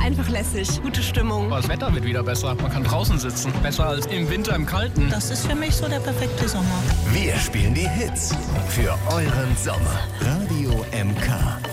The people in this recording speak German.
einfach lässig. Gute Stimmung. Das Wetter wird wieder besser. Man kann draußen sitzen. Besser als im Winter im Kalten. Das ist für mich so der perfekte Sommer. Wir spielen die Hits für euren Sommer. Radio MK.